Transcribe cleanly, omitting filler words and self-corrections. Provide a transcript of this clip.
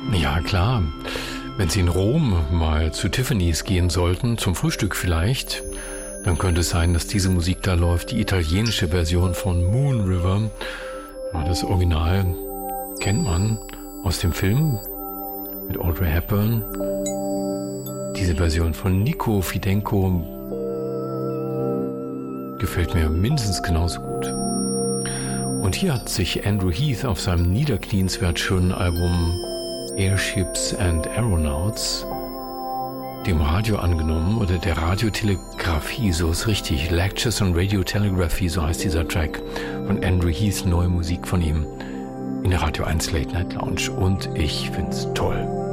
Ja, klar. Wenn Sie in Rom mal zu Tiffany's gehen sollten, zum Frühstück vielleicht, dann könnte es sein, dass diese Musik da läuft, die italienische Version von Moon River. Ja, das Original kennt man aus dem Film mit Audrey Hepburn. Diese Version von Nico Fidenco gefällt mir mindestens genauso gut. Und hier hat sich Andrew Heath auf seinem niederknienswert schönen Album Airships and Aeronauts dem Radio angenommen, oder der Radiotelegrafie, so ist richtig. Lectures on Radiotelegraphy, so heißt dieser Track von Andrew Heath, neue Musik von ihm in der Radio 1 Late Night Lounge. Und ich find's toll.